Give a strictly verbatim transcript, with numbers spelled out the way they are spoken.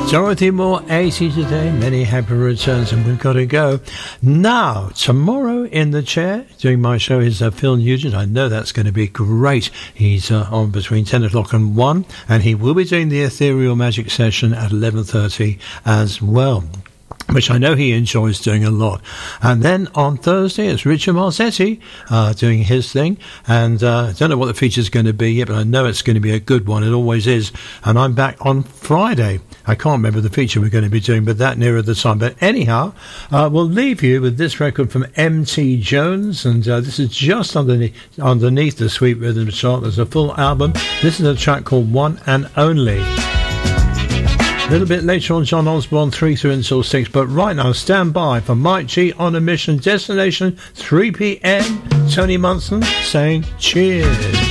Dorothy Moore, eighty today. Many happy returns, and we've got to go. Now, tomorrow in the chair, doing my show, is uh, Phil Nugent. I know that's going to be great. He's uh, on between ten o'clock and one, and he will be doing the Ethereal Magic session at eleven thirty as well, which I know he enjoys doing a lot. And then on Thursday, it's Richard Marzetti uh, doing his thing. And uh, I don't know what the feature's going to be yet, but I know it's going to be a good one. It always is. And I'm back on Friday. I can't remember the feature we're going to be doing, but that nearer the time. But anyhow, uh, we'll leave you with this record from M T Jones. And uh, this is just underneath, underneath the Sweet Rhythm chart. There's a full album. This is a track called One and Only. A little bit later on, John Osborne, three through until six. But right now, stand by for Mike G on a mission. Destination three p.m. Tony Munson saying cheers.